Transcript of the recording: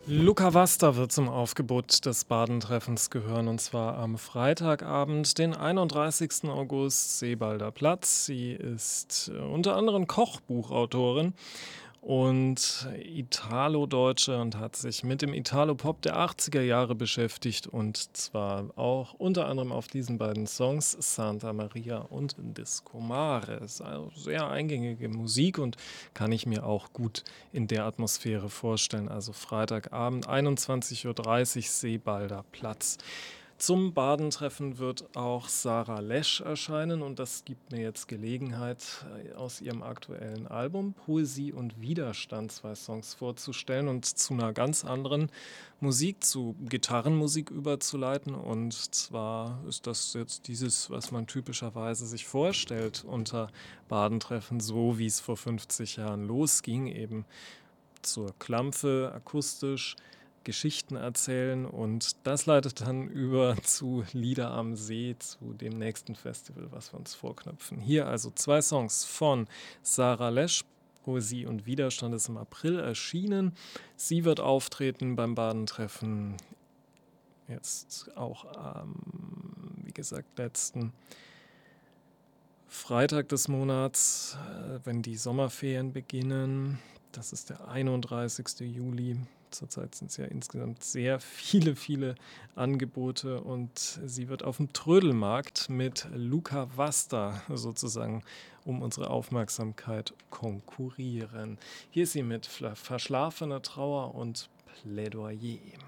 Luca Wasta wird zum Aufgebot des Baden-Treffens gehören, und zwar am Freitagabend, den 31. August, Seebalder Platz. Sie ist unter anderem Kochbuchautorin und Italo-Deutsche und hat sich mit dem Italo-Pop der 80er Jahre beschäftigt, und zwar auch unter anderem auf diesen beiden Songs Santa Maria und Disco Mare. Ist also sehr eingängige Musik und kann ich mir auch gut in der Atmosphäre vorstellen. Also Freitagabend, 21:30 Uhr, Seebalder Platz. Zum Badentreffen wird auch Sarah Lesch erscheinen, und das gibt mir jetzt Gelegenheit, aus ihrem aktuellen Album Poesie und Widerstand zwei Songs vorzustellen und zu einer ganz anderen Musik, zu Gitarrenmusik überzuleiten. Und zwar ist das jetzt dieses, was man typischerweise sich vorstellt unter Badentreffen, so wie es vor 50 Jahren losging, eben zur Klampfe, akustisch Geschichten erzählen, und das leitet dann über zu Lieder am See, zu dem nächsten Festival, was wir uns vorknöpfen. Hier also zwei Songs von Sarah Lesch. Poesie und Widerstand ist im April erschienen. Sie wird auftreten beim Badentreffen jetzt auch am, wie gesagt, letzten Freitag des Monats, wenn die Sommerferien beginnen. Das ist der 31. Juli. Zurzeit sind es ja insgesamt sehr viele Angebote, und sie wird auf dem Trödelmarkt mit Luca Wasta sozusagen um unsere Aufmerksamkeit konkurrieren. Hier ist sie mit Verschlafener Trauer und Plädoyer.